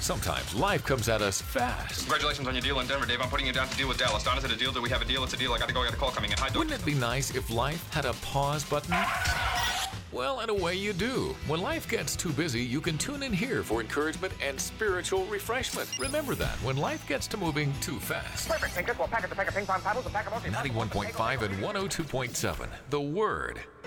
Sometimes life comes at us fast. Congratulations on your deal in Denver, Dave. I'm putting you down to deal with Dallas. Don, is it a deal? Do we have a deal? It's a deal. I gotta go. I got a call coming in. Hi, Don. Wouldn't it be nice if life had a pause button? Well, in a way you do. When life gets too busy, you can tune in here for encouragement and spiritual refreshment. Remember that when life gets to moving too fast. Perfect, Pinkett. We'll pack it to pack of ping pong paddles and pack of 91.5 and 102.7. The Word.